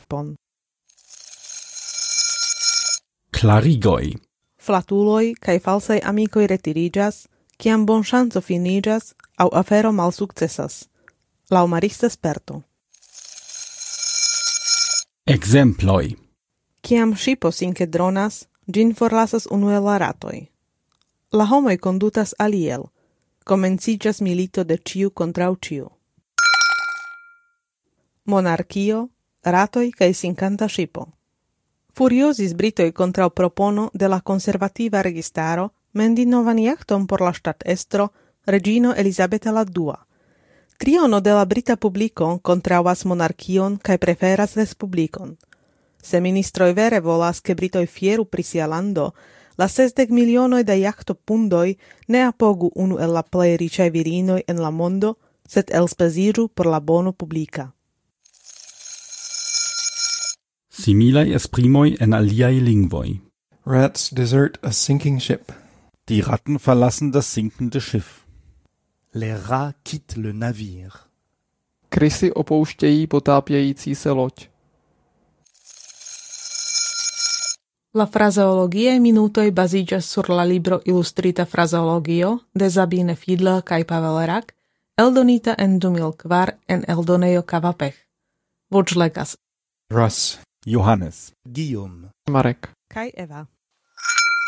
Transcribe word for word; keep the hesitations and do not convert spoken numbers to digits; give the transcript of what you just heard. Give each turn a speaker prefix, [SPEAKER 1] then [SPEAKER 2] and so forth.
[SPEAKER 1] pon.
[SPEAKER 2] Clarigoi.
[SPEAKER 1] Flatuloi kai falsai amicoi retirigas, kiam bon chanzo finigas, au afero mal successas. Lau marista sperto.
[SPEAKER 2] Exemploi.
[SPEAKER 1] Kiam shipo sinke dronas, gin forlasas unue la ratoi. La homoi condutas aliel, comencijas milito de ciu contrau ciu. Monarchio, ratoi cae sincanta shipo. Furiosis Britoi contrau propono de la conservativa registaro mendi novan jachton por la stat estro Regino Elisabeta la dua. Triono de la Brita publico contrauas monarchion cae preferas respublicon. Se ministroi vere volas che Britoi fieru pri sia lando, la sesdec milionoi da jachto pundoi ne apogu unu el la plei ricei virinoi en la mondo, sed elspesiru por la bono publica.
[SPEAKER 2] Similai esprimoi en aliai lingvoi.
[SPEAKER 3] Rats desert a sinking ship.
[SPEAKER 2] Die Ratten verlassen das sinkende Schiff.
[SPEAKER 4] Les rats quittent le navire.
[SPEAKER 5] Krysy opouštějí potápějící se loď.
[SPEAKER 1] La fraseologiae minutoi bazigas sur la libro Illustrita Fraseologio de Sabine Fiedler kaj Pavel Rak, eldonita en du mil kvar en Eldonejo Kavapech. Voĉlegas
[SPEAKER 3] Russ.
[SPEAKER 2] Johannes.
[SPEAKER 4] Guillaume.
[SPEAKER 5] Marek.
[SPEAKER 1] kaj Eva.